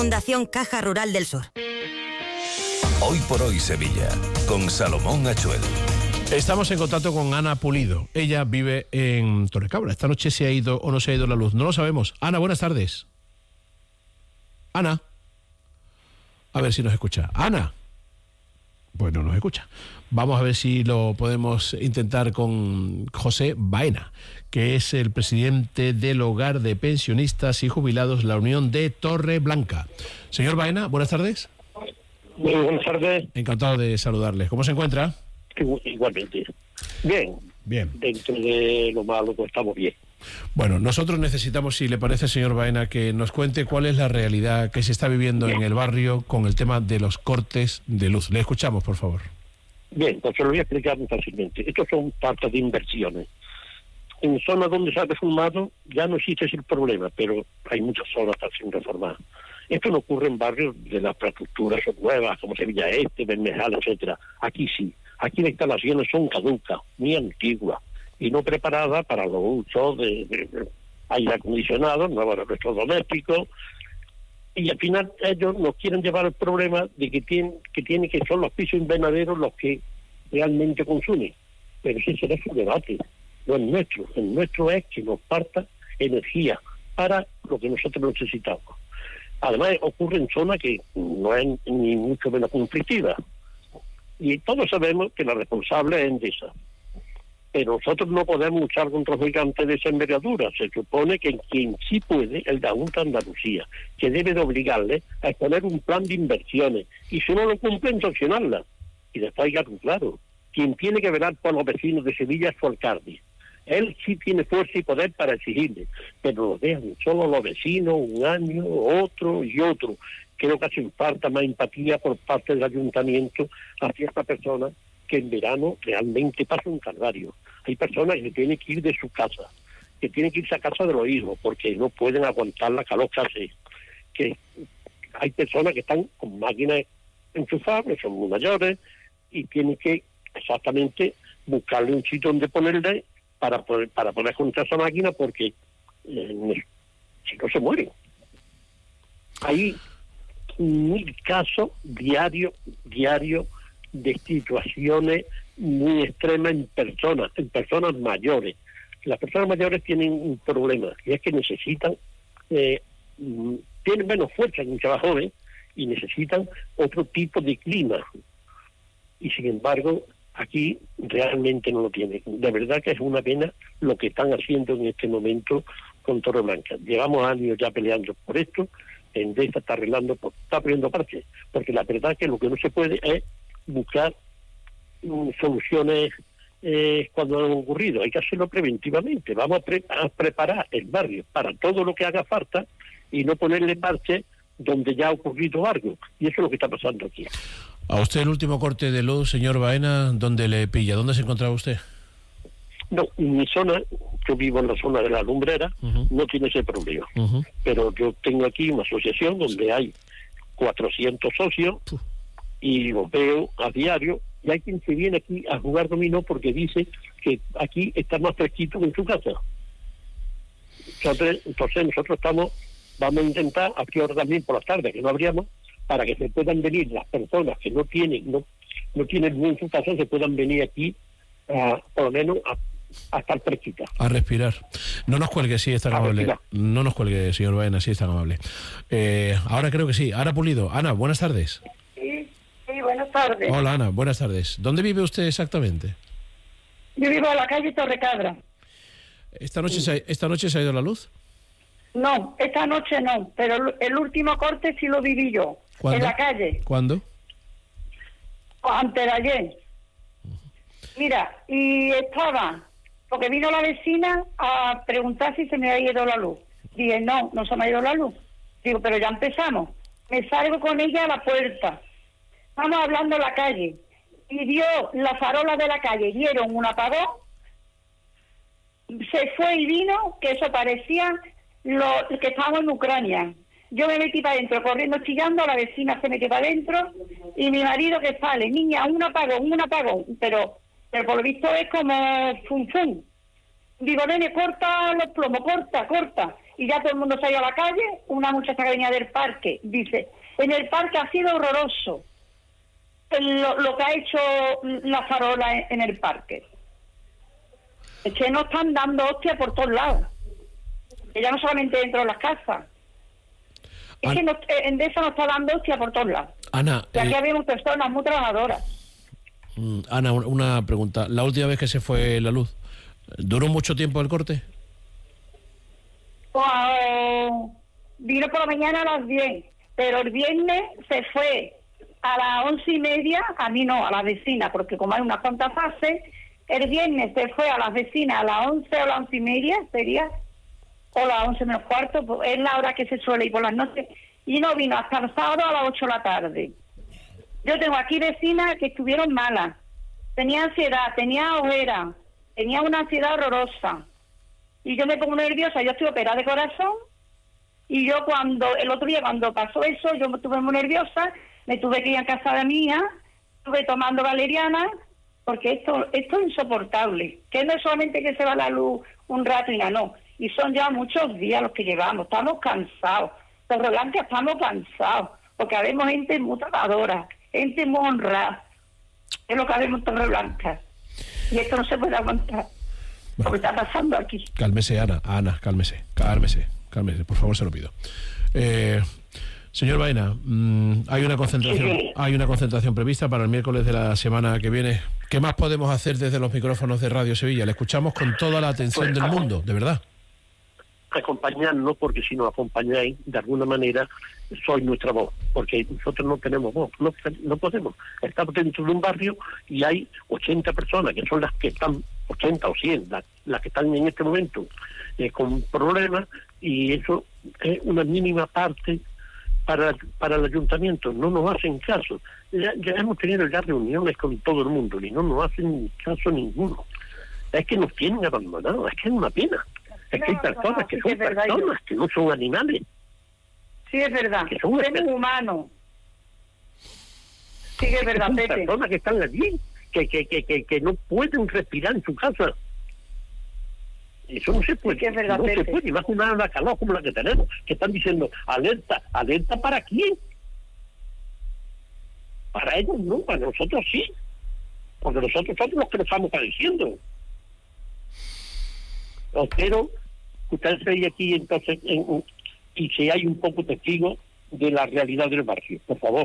Fundación Caja Rural del Sur. Hoy por hoy Sevilla, con Salomón Achuel. Estamos en contacto con Ana Pulido. Ella vive en Torrecabra. Esta noche se ha ido o no se ha ido la luz. No lo sabemos. Ana, buenas tardes. Ana. A ver si nos escucha. Ana. Pues no nos escucha. Vamos a ver si lo podemos intentar con José Baena, que es el presidente del Hogar de Pensionistas y Jubilados, la Unión de Torreblanca. Señor Baena, buenas tardes. Muy buenas tardes. Encantado de saludarles. ¿Cómo se encuentra? Igualmente. Bien. Bien. Dentro de lo malo, pues estamos bien. Bueno, nosotros necesitamos, si le parece, señor Baena, que nos cuente cuál es la realidad que se está viviendo en el barrio con el tema de los cortes de luz. Le escuchamos, por favor. Bien, pues se lo voy a explicar muy fácilmente. Estos son partes de inversiones. En zonas donde se ha reformado ya no existe ese problema, pero hay muchas zonas que están sin reformar. Esto no ocurre en barrios de las infraestructuras nuevas, como Sevilla Este, Bermejal, etcétera. Aquí sí. Aquí las instalaciones son caducas, muy antiguas, y no preparadas para los usos de aire acondicionado, nuevos electrodomésticos, y al final ellos nos quieren llevar el problema de que son los pisos invernaderos los que realmente consumen. Pero ese será su debate, no es nuestro. El nuestro es que nos parta energía para lo que nosotros necesitamos. Además ocurre en zonas que no es ni mucho menos conflictiva. Y todos sabemos que la responsable es Endesa. Pero nosotros no podemos luchar contra los gigantes de esa envergadura. Se supone que quien sí puede es el de la Junta de Andalucía, que debe de obligarle a exponer un plan de inversiones. Y si no lo cumplen, sancionarla. Y después, claro, quien tiene que velar por los vecinos de Sevilla es su alcalde. Él sí tiene fuerza y poder para exigirle, pero lo dejan solo los vecinos, un año, otro y otro. Creo que hace falta más empatía por parte del ayuntamiento hacia esta persona que en verano realmente pasa un calvario. Hay personas que tienen que ir de su casa, que tienen que irse a casa de los hijos, porque no pueden aguantar la calor que hace. Que hay personas que están con máquinas enchufables, son muy mayores, y tienen que exactamente buscarle un sitio donde ponerle para poder juntar esa máquina, porque si no se mueren. Hay 1000 casos diarios de situaciones muy extremas en personas mayores. Las personas mayores tienen un problema, y es que necesitan, tienen menos fuerza que muchos jóvenes, y necesitan otro tipo de clima. Y sin embargo, aquí realmente no lo tienen. De verdad que es una pena lo que están haciendo en este momento con Torreblanca. Llevamos años ya peleando por esto. Endesa está arreglando, está poniendo parches, porque la verdad que lo que no se puede es buscar soluciones cuando han ocurrido. Hay que hacerlo preventivamente. Vamos a preparar el barrio para todo lo que haga falta y no ponerle parches donde ya ha ocurrido algo. Y eso es lo que está pasando aquí. A usted el último corte de luz, señor Baena, ¿dónde le pilla? ¿Dónde se encontraba usted? No, en mi zona, yo vivo en la zona de la Lumbrera, no tiene ese problema. Pero yo tengo aquí una asociación donde hay 400 socios y los veo a diario, y hay quien se viene aquí a jugar dominó porque dice que aquí está más fresquito que en su casa. Entonces nosotros vamos a intentar aquí ahora también por las tardes, que no habríamos, para que se puedan venir las personas que no tienen ni en su casa, se puedan venir aquí por lo menos a estar fresquita. A respirar. No nos cuelgue, sí, es tan amable. No nos cuelgue, señor Baena, sí, es tan amable. Ahora creo que sí. Ana Pulido. Ana, buenas tardes. Sí, buenas tardes. Hola, Ana, buenas tardes. ¿Dónde vive usted exactamente? Yo vivo en la calle Torrecabra. ¿Esta noche se ha ido la luz? No, esta noche no, pero el último corte sí lo viví yo. ¿Cuándo? En la calle. ¿Cuándo? Antes de ayer. Mira, y estaba, porque vino la vecina a preguntar si se me había ido la luz. Dije, no se me ha ido la luz. Digo, pero ya empezamos. Me salgo con ella a la puerta. Estamos hablando en la calle. Y dio la farola de la calle, dieron un apagón. Se fue y vino, que eso parecía que estábamos en Ucrania. Yo me metí para adentro, corriendo, chillando, la vecina se metió para adentro, y mi marido que sale, niña, un apagón, pero por lo visto es como fun. Digo, nene, corta los plomos, corta. y ya todo el mundo salió a la calle. Una muchacha que venía del parque dice, en el parque ha sido horroroso lo que ha hecho la farola en el parque. Es que nos están dando hostia por todos lados. Que ya no solamente dentro de las casas. Es que Endesa nos está dando hostia por todos lados. Ana, y aquí habíamos personas muy trabajadoras. Ana, una pregunta. La última vez que se fue la luz, ¿duró mucho tiempo el corte? Pues, vino por la mañana a las 10, pero el viernes se fue a las 11:30, a mí no, a la vecina, porque como hay unas cuantas fases, el viernes se fue a las vecinas a las 11 o las 11:30, sería, o las 11 menos cuarto, pues es la hora que se suele ir por las noches, y no vino hasta el sábado a las 8 de la tarde. Yo tengo aquí vecinas que estuvieron malas, tenía ansiedad, tenía ojera, tenía una ansiedad horrorosa, y yo me pongo nerviosa. Yo estoy operada de corazón, y yo el otro día cuando pasó eso, yo me estuve muy nerviosa, me tuve que ir a casa de mi hija, estuve tomando valeriana, porque esto es insoportable, que no es solamente que se va la luz un rato y nada, no, y son ya muchos días los que llevamos, estamos cansados, Torre Blanca estamos cansados, porque habemos gente muy trabajadora, gente muy honrada, es lo que habemos en Torre Blanca, y esto no se puede aguantar, lo que está pasando aquí. Cálmese, Ana, cálmese, por favor, se lo pido. Señor Baena, hay una concentración prevista para el miércoles de la semana que viene. ¿Qué más podemos hacer desde los micrófonos de Radio Sevilla? Le escuchamos con toda la atención del mundo, de verdad. Acompañarnos, porque si nos acompañáis, de alguna manera, sois nuestra voz, porque nosotros no tenemos voz, no podemos. Estamos dentro de un barrio y hay 80 personas, que son las que están, 80 o 100, las que están en este momento con problemas, y eso es una mínima parte para el ayuntamiento. No nos hacen caso. Ya hemos tenido ya reuniones con todo el mundo y no nos hacen caso ninguno. Es que nos tienen abandonados, es que es una pena. Es que hay personas que son personas, que no son animales. Sí, es verdad. Que son humanos. Sí, es verdad, son Pepe. Personas que están allí, que no pueden respirar en su casa. Eso no se puede. Sí, es verdad, no Pepe. se puede. Y más una calor como la que tenemos, que están diciendo, alerta. ¿Alerta para quién? Para ellos no, para nosotros sí. Porque nosotros somos los que nos estamos padeciendo. Espero que usted esté aquí entonces y si hay un poco testigo de la realidad del barrio, por favor.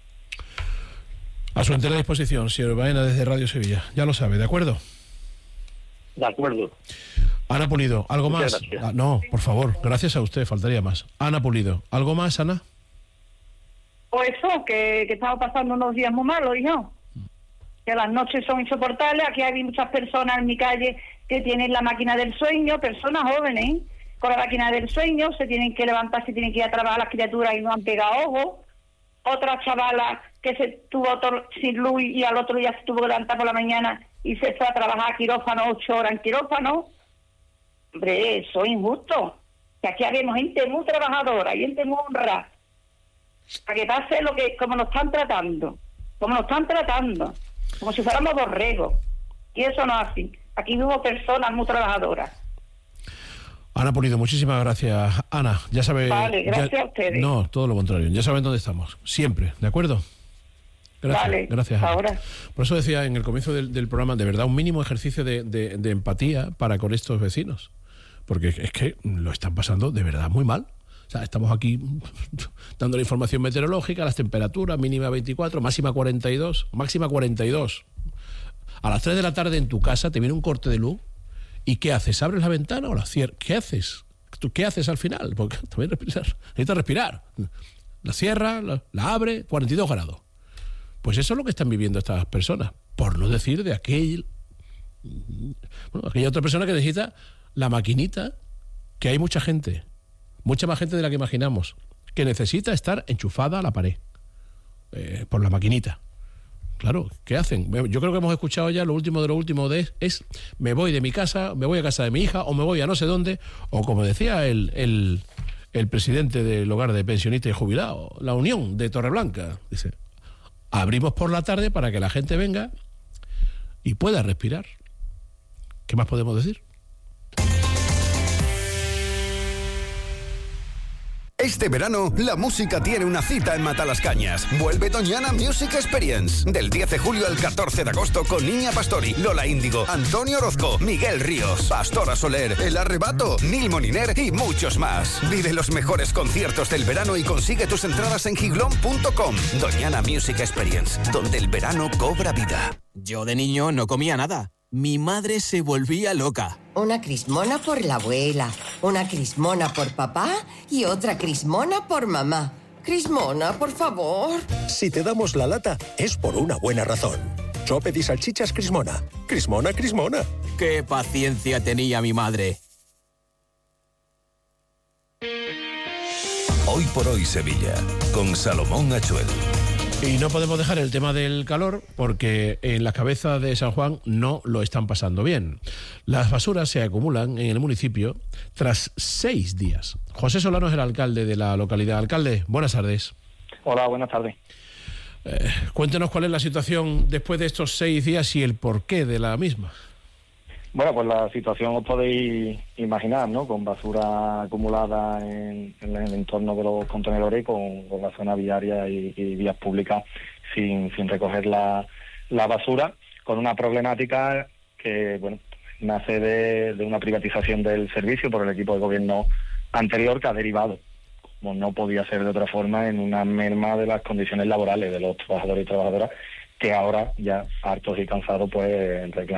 A su entera disposición, señor Baena, desde Radio Sevilla. Ya lo sabe, ¿de acuerdo? De acuerdo. Ana Pulido, ¿algo Muchas más? gracias. No, por favor, gracias a usted, faltaría más. Ana Pulido, ¿algo más, Ana? Pues eso, que estamos pasando unos días muy malos, hijo. Que las noches son insoportables. Aquí hay muchas personas en mi calle que tienen la máquina del sueño, personas jóvenes, con la máquina del sueño, se tienen que levantar, se tienen que ir a trabajar las criaturas y no han pegado ojo. Otra chavala que se tuvo sin luz y al otro día se tuvo que levantar por la mañana y se fue a trabajar a quirófano, 8 horas en quirófano. Hombre, eso es injusto. Que aquí habemos gente muy trabajadora, gente muy honrada. Para que pase como nos están tratando. Como si fuéramos borregos. Y eso no es así. Aquí vivimos personas muy trabajadoras. Ana Pulido, muchísimas gracias. Ana, ya sabe... Vale, gracias a ustedes. No, todo lo contrario. Ya saben dónde estamos. Siempre, ¿de acuerdo? Gracias, vale, gracias. Ana. Ahora. Por eso decía en el comienzo del programa, de verdad, un mínimo ejercicio de empatía para con estos vecinos. Porque es que lo están pasando de verdad muy mal. O sea, estamos aquí dando la información meteorológica, las temperaturas, mínima 24, máxima 42, máxima 42. A las 3 de la tarde en tu casa te viene un corte de luz y ¿qué haces? ¿Abres la ventana o la cierras? ¿Qué haces? ¿Tú qué haces al final? Porque también necesitas respirar. La cierra, la abre, 42 grados. Pues eso es lo que están viviendo estas personas. Por no decir de aquella otra persona que necesita la maquinita, que hay mucha gente, mucha más gente de la que imaginamos, que necesita estar enchufada a la pared por la maquinita. Claro, ¿qué hacen? Yo creo que hemos escuchado ya lo último de lo último es me voy de mi casa, me voy a casa de mi hija, o me voy a no sé dónde, o como decía el presidente del hogar de pensionistas y jubilados, la Unión de Torreblanca, dice, abrimos por la tarde para que la gente venga y pueda respirar. ¿Qué más podemos decir? Este verano, la música tiene una cita en Matalascañas. Vuelve Doñana Music Experience. Del 10 de julio al 14 de agosto con Niña Pastori, Lola Índigo, Antonio Orozco, Miguel Ríos, Pastora Soler, El Arrebato, Nil Moniner y muchos más. Vive los mejores conciertos del verano y consigue tus entradas en giglón.com. Doñana Music Experience, donde el verano cobra vida. Yo de niño no comía nada. Mi madre se volvía loca. Una crismona por la abuela, una crismona por papá y otra crismona por mamá. Crismona, por favor. Si te damos la lata, es por una buena razón. Chope y salchichas Crismona. Crismona, Crismona. ¡Qué paciencia tenía mi madre! Hoy por hoy Sevilla, con Salomón Achuel. Y no podemos dejar el tema del calor porque en la cabeza de San Juan no lo están pasando bien. Las basuras se acumulan en el municipio tras 6 días. José Solano es el alcalde de la localidad. Alcalde, buenas tardes. Hola, buenas tardes. Cuéntenos cuál es la situación después de estos 6 días y el porqué de la misma. Bueno, pues la situación os podéis imaginar, ¿no? Con basura acumulada en el entorno de los contenedores, con la zona viaria y vías públicas sin recoger la basura, con una problemática que, bueno, nace de una privatización del servicio por el equipo de gobierno anterior, que ha derivado, como no podía ser de otra forma, en una merma de las condiciones laborales de los trabajadores y trabajadoras, que ahora, ya hartos y cansados, pues reclaman